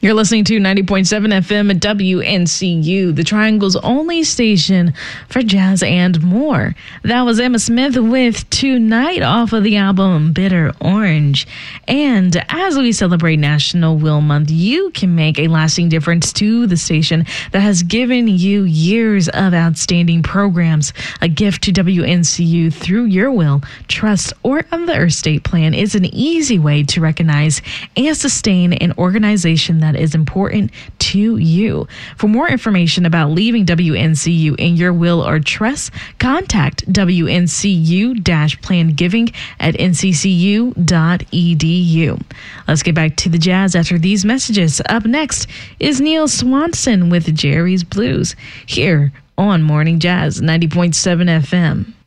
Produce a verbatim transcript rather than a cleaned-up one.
You're listening to ninety point seven F M at W N C U, the Triangle's only station for jazz and more. That was Emma Smith with Tonight off of the album Bitter Orange. And as we celebrate National Will Month, you can make a lasting difference to the station that has given you years of outstanding programs. A gift to W N C U through your will, trust, or other estate plan is an easy way to recognize and sustain an organization that is important to you. For more information about leaving W N C U in your will or trust, contact W N C U-Plan Giving at N C C U dot E D U. Let's get back to the jazz after these messages. Up next is Neil Swanson with Jerry's Blues here on Morning Jazz ninety point seven F M.